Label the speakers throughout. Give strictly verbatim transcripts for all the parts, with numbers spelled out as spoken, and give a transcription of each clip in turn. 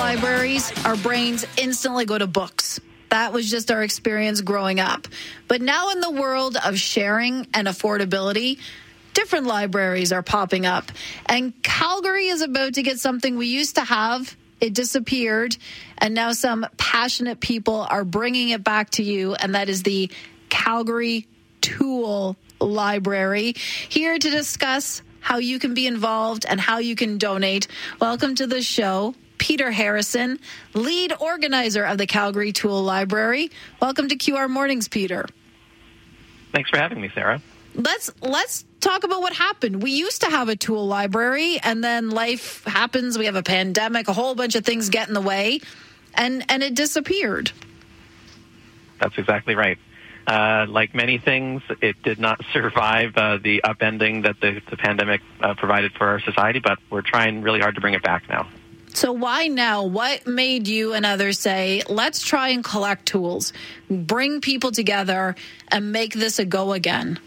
Speaker 1: libraries, our brains instantly go to books. That was just our experience growing up. But now in the world of sharing and affordability, different libraries are popping up. And Calgary is about to get something we used to have. It disappeared. And now some passionate people are bringing it back to you. And that is the Calgary Tool Library. Here to discuss how you can be involved and how you can donate. Welcome to the show, Peter Harrison, lead organizer of the Calgary Tool Library. Welcome to Q R Mornings, Peter.
Speaker 2: Thanks for having me, Sarah.
Speaker 1: Let's let's talk about what happened. We used to have a tool library, and then life happens. We have a pandemic, a whole bunch of things get in the way, and, and it disappeared.
Speaker 2: That's exactly right. Uh, like many things, it did not survive uh, the upending that the, the pandemic uh, provided for our society, but we're trying really hard to bring it back now.
Speaker 1: So why now? What made you and others say, let's try and collect tools, bring people together, and make this a go again?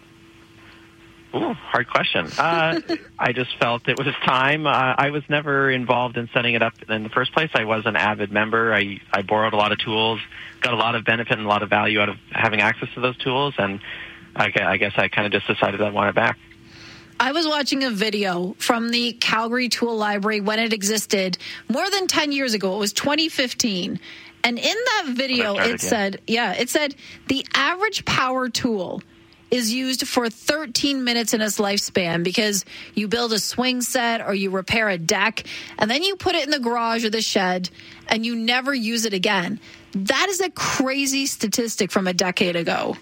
Speaker 2: Ooh, hard question. Uh, I just felt it was time. Uh, I was never involved in setting it up in the first place. I was an avid member. I, I borrowed a lot of tools, got a lot of benefit and a lot of value out of having access to those tools, and I, I guess I kind of just decided I want it back.
Speaker 1: I was watching a video from the Calgary Tool Library when it existed more than ten years ago. It was twenty fifteen. And in that video,
Speaker 2: started,
Speaker 1: it said, yeah. yeah, it said the average power tool is used for thirteen minutes in its lifespan because you build a swing set or you repair a deck, and then you put it in the garage or the shed, and you never use it again. That is a crazy statistic from a decade ago.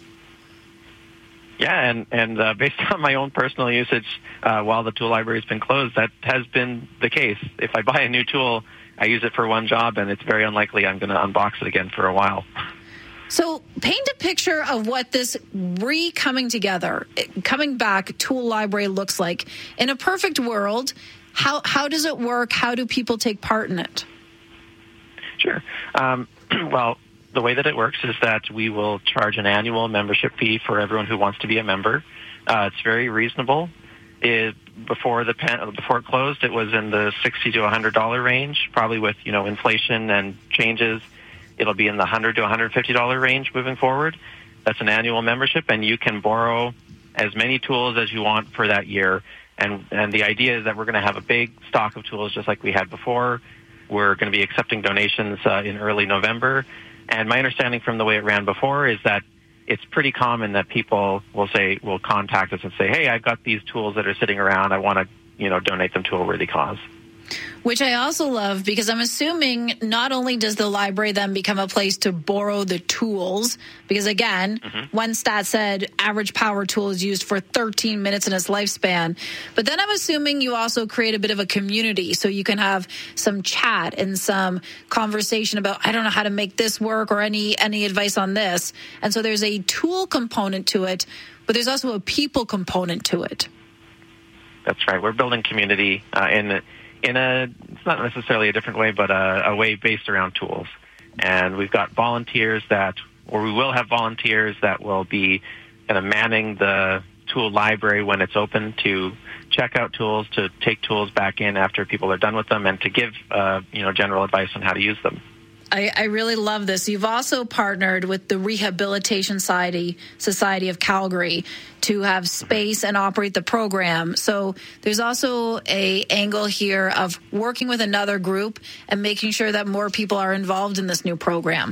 Speaker 2: Yeah, and, and uh, based on my own personal usage, uh, while the tool library has been closed, that has been the case. If I buy a new tool, I use it for one job, and it's very unlikely I'm going to unbox it again for a while.
Speaker 1: So paint a picture of what this re-coming together, coming back tool library looks like. In a perfect world, how how does it work? How do people take part in it?
Speaker 2: Sure. Um, well, the way that it works is that we will charge an annual membership fee for everyone who wants to be a member. Uh, it's very reasonable. It, before the pan, before it closed, it was in the sixty to one hundred dollars range, probably with, you know, inflation and changes. It'll be in the one hundred to one hundred fifty dollars range moving forward. That's an annual membership, and you can borrow as many tools as you want for that year. And and the idea is that we're going to have a big stock of tools just like we had before. We're going to be accepting donations uh, in early November. And my understanding from the way it ran before is that it's pretty common that people will say, will contact us and say, hey, I've got these tools that are sitting around. I want to, you know, donate them to a worthy cause.
Speaker 1: Which I also love because I'm assuming not only does the library then become a place to borrow the tools, because again, mm-hmm. one stat said average power tool is used for thirteen minutes in its lifespan. But then I'm assuming you also create a bit of a community so you can have some chat and some conversation about, I don't know how to make this work or any, any advice on this. And so there's a tool component to it, but there's also a people component to it.
Speaker 2: That's right. We're building community uh, in in a, it's not necessarily a different way, but a, a way based around tools. And we've got volunteers that, or we will have volunteers that will be kind of manning the tool library when it's open to check out tools, to take tools back in after people are done with them, and to give, uh, you know, general advice on how to use them.
Speaker 1: I, I really love this. You've also partnered with the Rehabilitation Society, Society of Calgary to have space and operate the program. So there's also a angle here of working with another group and making sure that more people are involved in this new program.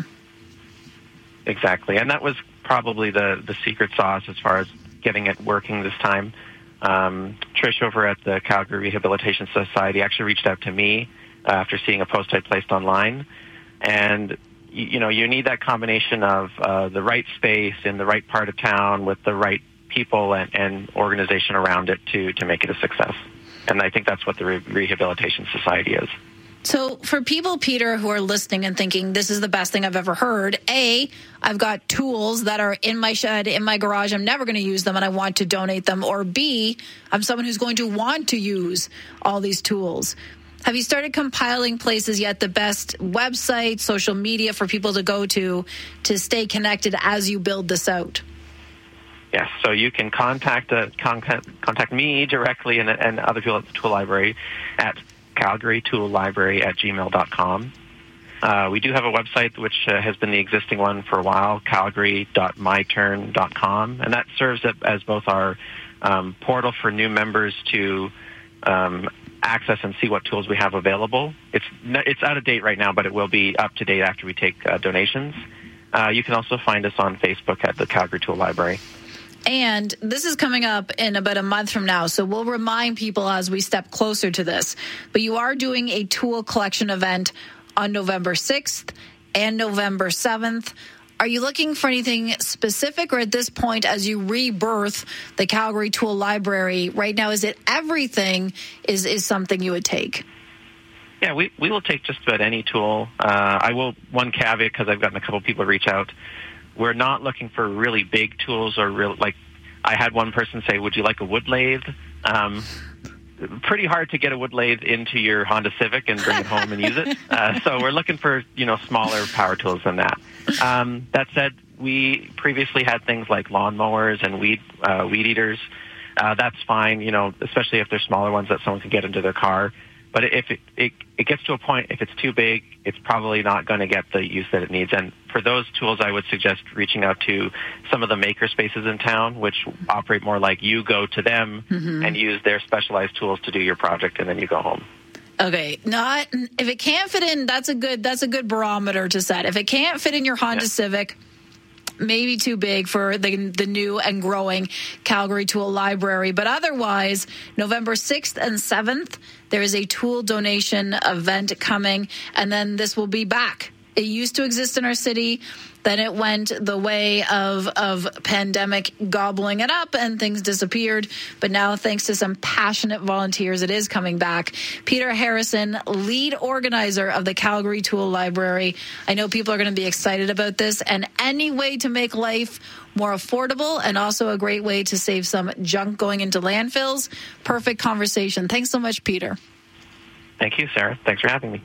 Speaker 2: Exactly. And that was probably the, the secret sauce as far as getting it working this time. Um, Trish over at the Calgary Rehabilitation Society actually reached out to me uh, after seeing a post I placed online. And, you know, you need that combination of uh, the right space in the right part of town with the right people and, and organization around it to, to make it a success. And I think that's what the Re- Rehabilitation Society is.
Speaker 1: So for people, Peter, who are listening and thinking, this is the best thing I've ever heard, A, I've got tools that are in my shed, in my garage, I'm never going to use them and I want to donate them. Or B, I'm someone who's going to want to use all these tools. Have you started compiling places yet, the best website, social media for people to go to to stay connected as you build this out?
Speaker 2: Yes, so you can contact uh, contact, contact me directly and, and other people at the Tool Library at calgary tool library at gmail dot com. Uh, we do have a website which uh, has been the existing one for a while, calgary dot my turn dot com, and that serves as both our um, portal for new members to um, access and see what tools we have available. It's it's out of date right now, but it will be up to date after we take uh, donations. Uh, you can also find us on Facebook at the Calgary Tool Library.
Speaker 1: And this is coming up in about a month from now, so we'll remind people as we step closer to this. But you are doing a tool collection event on November sixth and November seventh. Are you looking for anything specific, or at this point, as you rebirth the Calgary Tool Library, right now, is it everything is, is something you would take?
Speaker 2: Yeah, we, we will take just about any tool. Uh, I will, one caveat, because I've gotten a couple people reach out, we're not looking for really big tools or real, like I had one person say, would you like a wood lathe? Um, pretty hard to get a wood lathe into your Honda Civic and bring it home and use it. Uh, so we're looking for, you know, smaller power tools than that. Um, that said, we previously had things like lawnmowers and weed, uh, weed eaters. Uh, that's fine, you know, especially if they're smaller ones that someone can get into their car. But if it, it, it gets to a point, if it's too big, it's probably not going to get the use that it needs. And for those tools, I would suggest reaching out to some of the maker spaces in town, which operate more like you go to them mm-hmm. and use their specialized tools to do your project, and then you go home.
Speaker 1: Okay, not if it can't fit in. That's a good. That's a good barometer to set. If it can't fit in your Honda yeah. Civic, maybe too big for the the new and growing Calgary Tool Library. But otherwise, November sixth and seventh, there is a tool donation event coming, and then this will be back. It used to exist in our city. Then it went the way of, of pandemic gobbling it up, and things disappeared. But now, thanks to some passionate volunteers, it is coming back. Peter Harrison, lead organizer of the Calgary Tool Library. I know people are going to be excited about this, and any way to make life more affordable and also a great way to save some junk going into landfills. Perfect conversation. Thanks so much, Peter.
Speaker 2: Thank you, Sarah. Thanks for having me.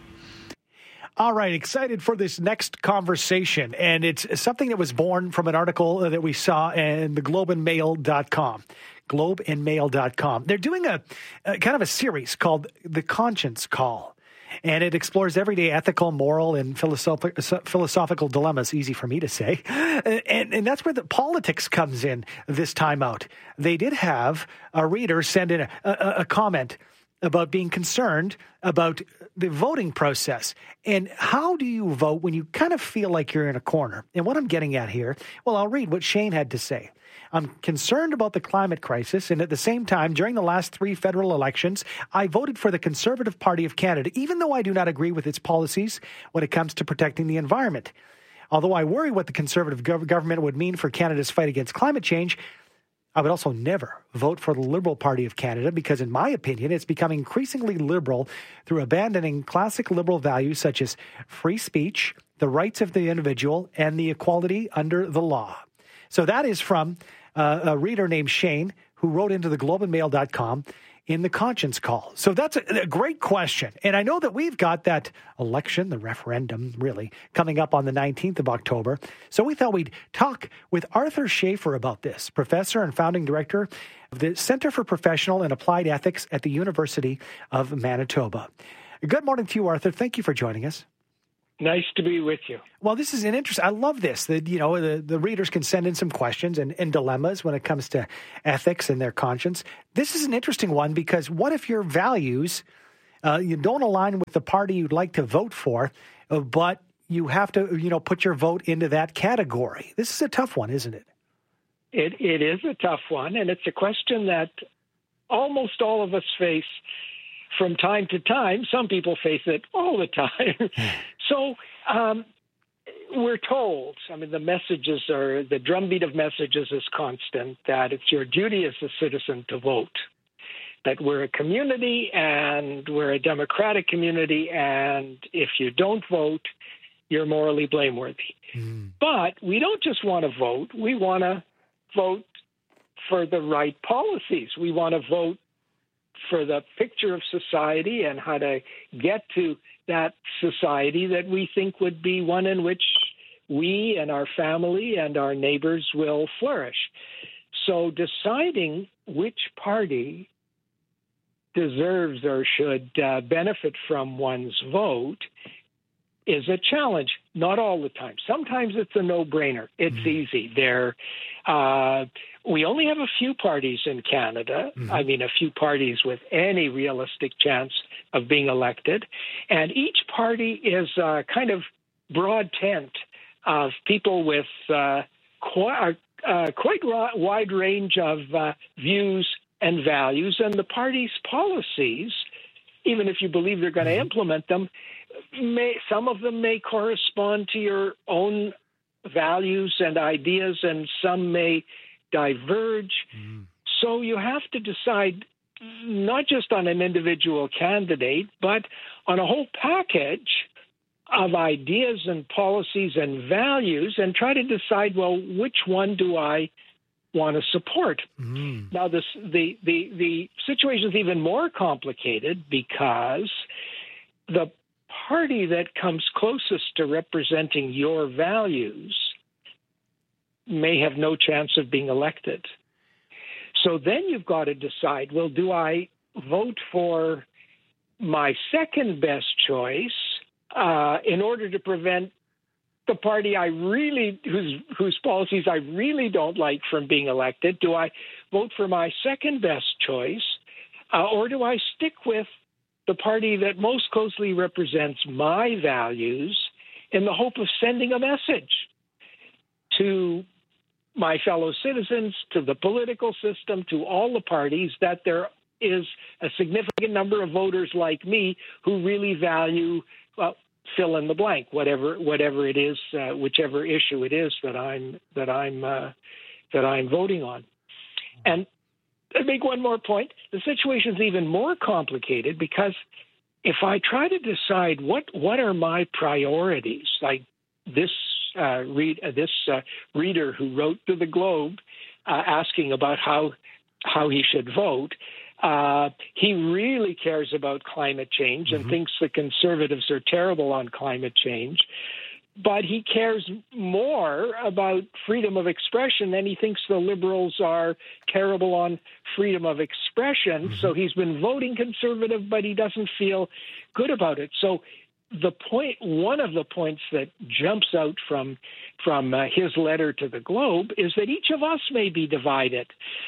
Speaker 3: All right, excited for this next conversation, and it's something that was born from an article that we saw in the globe and mail dot com, globe and mail dot com. They're doing a, a kind of a series called The Conscience Call, and it explores everyday ethical, moral, and philosoph- philosophical dilemmas, easy for me to say, and, and that's where the politics comes in this time out. They did have a reader send in a, a, a comment about being concerned about the voting process. And how do you vote when you kind of feel like you're in a corner? And what I'm getting at here, well, I'll read what Shane had to say. I'm concerned about the climate crisis, and at the same time, during the last three federal elections, I voted for the Conservative Party of Canada, even though I do not agree with its policies when it comes to protecting the environment. Although I worry what the Conservative gov- government would mean for Canada's fight against climate change, I would also never vote for the Liberal Party of Canada because, in my opinion, it's becoming increasingly liberal through abandoning classic liberal values such as free speech, the rights of the individual, and the equality under the law. So that is from uh, a reader named Shane who wrote into the globe and mail dot com in the Conscience Call. So that's a, a great question. And I know that we've got that election, the referendum, really, coming up on the nineteenth of October. So we thought we'd talk with Arthur Schafer about this, professor and founding director of the Center for Professional and Applied Ethics at the University of Manitoba. Good morning to you, Arthur. Thank you for joining us.
Speaker 4: Nice to be with you.
Speaker 3: Well, this is an interesting. I love this. That you know, the, the readers can send in some questions and, and dilemmas when it comes to ethics and their conscience. This is an interesting one because what if your values uh, you don't align with the party you'd like to vote for, uh, but you have to you know put your vote into that category? This is a tough one, isn't it?
Speaker 4: It it is a tough one, and it's a question that almost all of us face from time to time. Some people face it all the time. So um, we're told, I mean, the messages are, the drumbeat of messages is constant, that it's your duty as a citizen to vote, that we're a community and we're a democratic community, and if you don't vote, you're morally blameworthy. Mm. But we don't just want to vote. We want to vote for the right policies. We want to vote for the picture of society and how to get to that society that we think would be one in which we and our family and our neighbors will flourish. So deciding which party deserves or should uh, benefit from one's vote is a challenge. Not all the time. Sometimes it's a no-brainer. It's mm-hmm. easy. There, uh, we only have a few parties in Canada. Mm-hmm. I mean, a few parties with any realistic chance of being elected. And each party is a kind of broad tent of people with uh, quite, uh, quite a wide range of uh, views and values. And the party's policies, even if you believe they're going to mm-hmm. implement them, may, some of them may correspond to your own values and ideas, and some may diverge. Mm. So you have to decide not just on an individual candidate, but on a whole package of ideas and policies and values, and try to decide, well, which one do I want to support? Mm. Now, this, the, the, the situation is even more complicated because the party that comes closest to representing your values may have no chance of being elected. So then you've got to decide, well, do I vote for my second best choice uh, in order to prevent the party I really, whose, whose policies I really don't like from being elected? Do I vote for my second best choice, uh, or do I stick with the party that most closely represents my values in the hope of sending a message to my fellow citizens, to the political system, to all the parties, that there is a significant number of voters like me who really value, well, fill in the blank, whatever whatever it is, uh, whichever issue it is that I'm that I'm uh, that I'm voting on. And I make one more point. The situation is even more complicated because if I try to decide what, what are my priorities, like this uh, read uh, this uh, reader who wrote to the Globe uh, asking about how how he should vote, uh, he really cares about climate change and mm-hmm. thinks the Conservatives are terrible on climate change. But he cares more about freedom of expression than he thinks the Liberals are terrible on freedom of expression. Mm-hmm. So he's been voting Conservative, but he doesn't feel good about it. So the point, one of the points that jumps out from from uh, his letter to the Globe is that each of us may be divided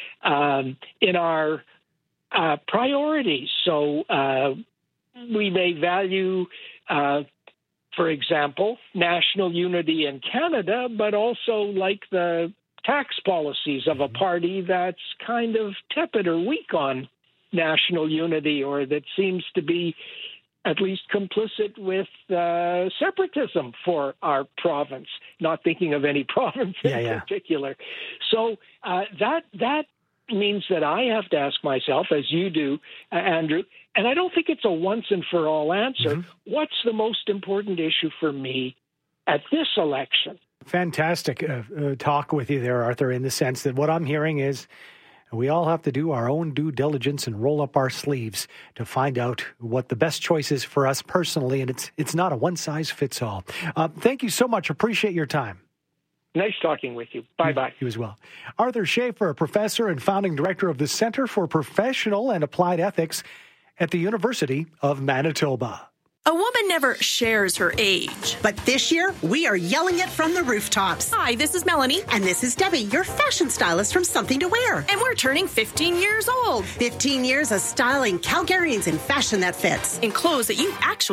Speaker 4: um, in our uh, priorities. So uh, we may value uh for example, national unity in Canada, but also like the tax policies of a party that's kind of tepid or weak on national unity, or that seems to be at least complicit with uh, separatism for our province, not thinking of any province in yeah, yeah. particular. So uh, that that means that I have to ask myself, as you do, uh, Andrew, and I don't think it's a once and for all answer, mm-hmm. what's the most important issue for me at this election?
Speaker 3: Fantastic uh, uh, talk with you there, Arthur, in the sense that what I'm hearing is we all have to do our own due diligence and roll up our sleeves to find out what the best choice is for us personally, and it's it's not a one-size-fits-all. Uh, thank you so much. Appreciate your time.
Speaker 4: Nice talking with you. Bye-bye.
Speaker 3: You as well. Arthur Schaefer, professor and founding director of the Center for Professional and Applied Ethics at the University of Manitoba.
Speaker 5: A woman never shares her age.
Speaker 6: But this year, we are yelling it from the rooftops.
Speaker 5: Hi, this is Melanie.
Speaker 6: And this is Debbie, your fashion stylist from Something to Wear.
Speaker 5: And we're turning fifteen years old.
Speaker 6: fifteen years of styling Calgarians in fashion that fits.
Speaker 5: In clothes that you actually